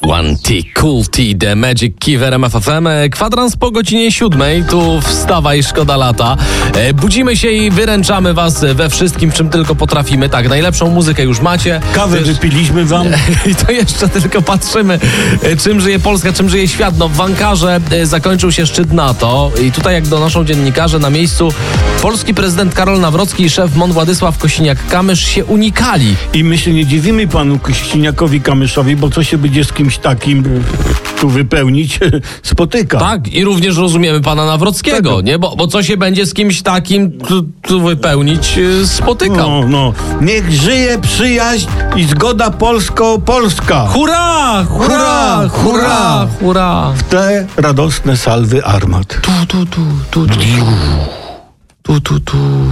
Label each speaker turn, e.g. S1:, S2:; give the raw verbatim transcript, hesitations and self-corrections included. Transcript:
S1: One T, Cool T, The Magic Key w R M F F M. Kwadrans po godzinie siódmej. Tu wstawaj, szkoda lata. Budzimy się i wyręczamy was we wszystkim, w czym tylko potrafimy. Tak, najlepszą muzykę już macie.
S2: Kawę
S1: Wiesz,
S2: wypiliśmy wam.
S1: I to jeszcze tylko patrzymy, czym żyje Polska, czym żyje świat. No, w Ankarze zakończył się szczyt NATO i tutaj, jak donoszą dziennikarze, na miejscu polski prezydent Karol Nawrocki i szef M O N Władysław Kosiniak-Kamysz się unikali.
S2: I my się nie dziwimy panu Kosiniakowi-Kamyszowi, bo co się będzie z kimś takim tu wypełnić, spotyka.
S1: Tak, i również rozumiemy pana Nawrockiego,
S2: tak.
S1: nie? Bo, bo co się będzie z kimś takim tu, tu wypełnić, spotykał.
S2: No, no. Niech żyje przyjaźń i zgoda polsko-polska.
S1: Hurra! Hurra! Hurra! Hurra!
S2: W te radosne salwy armat.
S1: Tu, tu, tu, tu, tu. Tu, tu, tu.